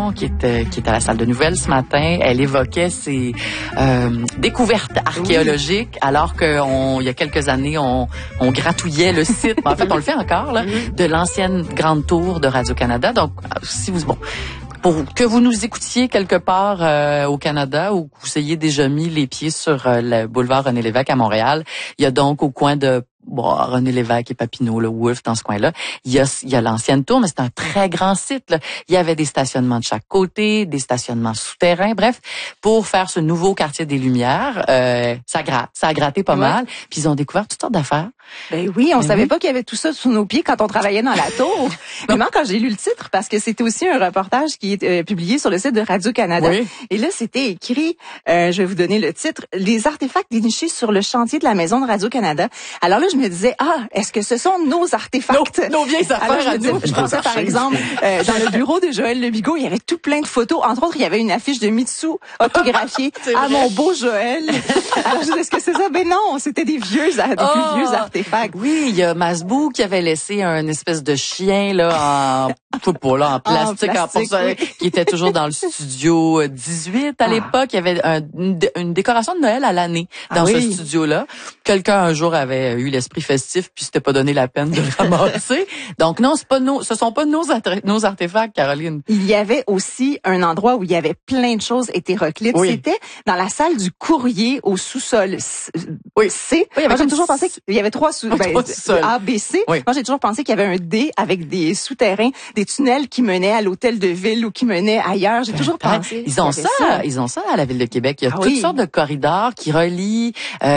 Gagnon, qui est à la salle de nouvelles ce matin. Elle évoquait ses découvertes archéologiques, alors qu'il y a quelques années, on gratouillait le site. En fait, on le fait encore, là, de l'ancienne grande tour de Radio-Canada. Donc, si vous... Pour que vous nous écoutiez quelque part au Canada ou que vous ayez déjà mis les pieds sur le boulevard René-Lévesque à Montréal, il y a donc au coin de René-Lévesque et Papineau, le Wolfe, dans ce coin-là, il y a l'ancienne tour, mais c'est un très grand site, là. Il y avait des stationnements de chaque côté, des stationnements souterrains, bref, pour faire ce nouveau quartier des Lumières, ça a gratté pas mal, puis ils ont découvert toutes sortes d'affaires. Ben oui, on savait pas qu'il y avait tout ça sous nos pieds quand on travaillait dans la tour. Vraiment, quand j'ai lu le titre, parce que c'était aussi un reportage qui est publié sur le site de Radio-Canada. Oui. Et là, c'était écrit, je vais vous donner le titre, les artefacts dénichés sur le chantier de la maison de Radio-Canada. Alors là, je me disais, est-ce que ce sont nos artefacts? Nos vieilles affaires à nous. Je pensais, par exemple, dans le bureau de Joël Lebigot, il y avait tout plein de photos. Entre autres, il y avait une affiche de Mitsu autographiée à mon beau Joël. Alors, je disais, est-ce que c'est ça? Ben non, c'était des plus vieux artefacts. Oui, il y a Masbou qui avait laissé un espèce de chien, là, en plastique, qui était toujours dans le studio 18 à l'époque. Il y avait une décoration de Noël à l'année dans ce studio-là. Quelqu'un un jour avait eu l'esprit festif puis s'était pas donné la peine de le ramasser. Donc non, ce sont pas nos artefacts, Caroline. Il y avait aussi un endroit où il y avait plein de choses hétéroclites. Oui. C'était dans la salle du courrier au sous-sol C. Oui, moi, j'ai toujours pensé qu'il y avait trois A, B, C. Oui. Moi, j'ai toujours pensé qu'il y avait un D avec des souterrains, des tunnels qui menaient à l'hôtel de ville ou qui menaient ailleurs. J'ai toujours pensé. Ils ont ça à la Ville de Québec. Il y a toutes sortes de corridors qui relient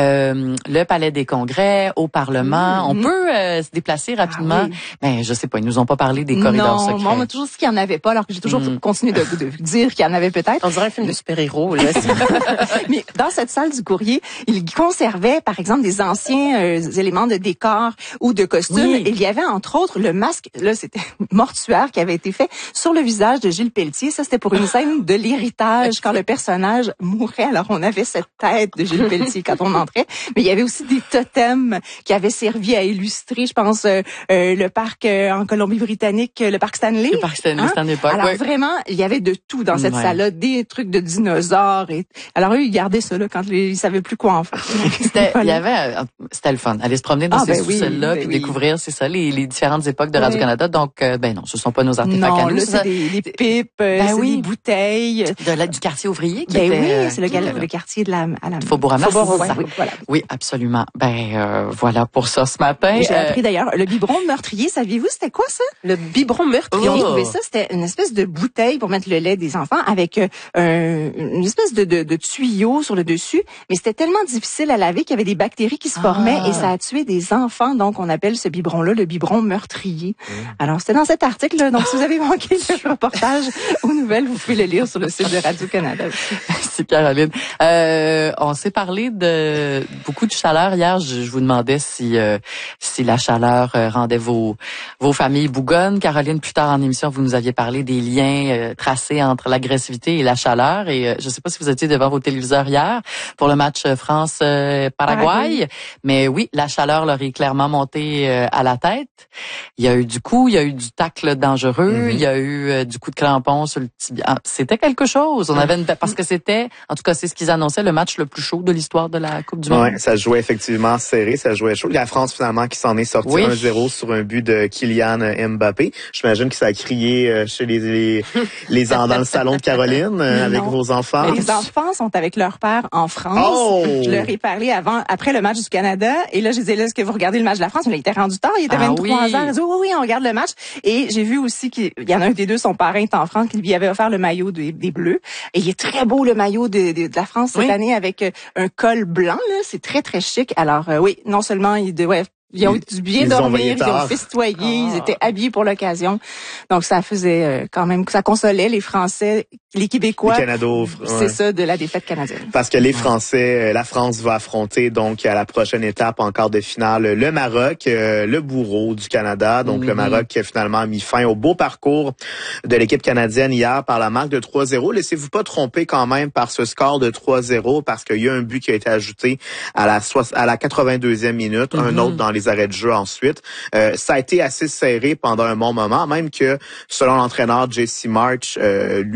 le Palais des Congrès au Parlement. On peut se déplacer rapidement. Mais je sais pas, ils nous ont pas parlé des corridors secrets. Non, on m'a toujours dit qu'il y en avait pas, alors que j'ai toujours continué de dire qu'il y en avait peut-être. On dirait un film de super-héros, là. Mais dans cette salle du courrier, ils conservaient, par exemple, des anciens éléments de décor ou de costumes. Oui. Et il y avait, entre autres, le masque, là, c'était mortuaire qui avait été fait sur le visage de Gilles Pelletier. Ça, c'était pour une scène de l'héritage quand le personnage mourait. Alors, on avait cette tête de Gilles Pelletier quand on entrait. Mais il y avait aussi des totems qui avaient servi à illustrer, je pense, le parc en Colombie-Britannique, le parc Stanley. Le parc Stanley, c'était une époque. Alors, vraiment, il y avait de tout dans cette salle-là, des trucs de dinosaures. Alors, eux, ils gardaient ça, là, quand ils savaient plus quoi en faire. C'était le fun. Aller se promener dans ces sous-sols-là puis découvrir, c'est ça, les différentes époques de Radio-Canada. Donc, non, ce sont pas nos artefacts à nous. Là, c'est des pipes, c'est des bouteilles. Du quartier ouvrier qui était... oui, c'est le quartier de la Faubourg-Amas. Oui, absolument. Voilà pour ça ce matin. J'ai appris d'ailleurs, le biberon meurtrier, saviez-vous c'était quoi ça? Le biberon meurtrier. Ils ont trouvé ça, c'était une espèce de bouteille pour mettre le lait des enfants avec une espèce de tuyau sur le dessus, mais c'était tellement difficile à laver qu'il y avait des bactéries qui se formaient et ça a tué des enfants. Donc, on appelle ce biberon-là le biberon meurtrier. Alors, c'était dans cet article, là. Donc, si vous avez manqué le reportage aux nouvelles, vous pouvez le lire sur le site de Radio-Canada. Merci, Caroline. On s'est parlé de beaucoup de chaleur hier. Je vous demandais si la chaleur rendait vos familles bougonnes. Caroline, plus tard en émission, vous nous aviez parlé des liens tracés entre l'agressivité et la chaleur. Et je ne sais pas si vous étiez devant vos téléviseurs hier pour le match France-Paraguay. Mais oui, la chaleur leur est clairement montée à la tête. Il y a eu du tacle dangereux. Il y a eu du coup de crampon sur le tibia. C'était quelque chose. On avait parce que c'était, en tout cas, c'est ce qu'ils annonçaient, le match le plus chaud de l'histoire de la Coupe du Monde. Ouais, ça jouait effectivement serré, ça jouait chaud. La France finalement qui s'en est sortie 1-0 sur un but de Kylian Mbappé. J'imagine que ça a crié chez dans le salon de Caroline avec vos enfants. Mais les enfants sont avec leur père en France. Je leur ai parlé après le match du Canada et là je disais est-ce que vous regardez le match de la France? Mais il était rendu tard, il était 23 heures. Ils disaient oui, on regarde le match. Et j'ai vu aussi qu'il y en a un des deux, son parrain est en France, qui lui avait offert le maillot des Bleus. Et il est très beau le maillot de la France cette année avec un col blanc là, c'est très très chic. Alors non seulement ils ont du bien dormir, ils ont festoyé, ils étaient habillés pour l'occasion. Donc ça faisait quand même, ça consolait les Français, les Québécois. Les Canados, c'est ça, de la défaite canadienne. Parce que les Français, la France va affronter donc à la prochaine étape en quart de finale le Maroc, le bourreau du Canada. Donc le Maroc qui a finalement mis fin au beau parcours de l'équipe canadienne hier par la marque de 3-0. Laissez-vous pas tromper quand même par ce score de 3-0 parce qu'il y a un but qui a été ajouté à la 82e minute, un autre dans les arrêts de jeu ensuite. Ça a été assez serré pendant un bon moment, même que selon l'entraîneur Jesse March, lui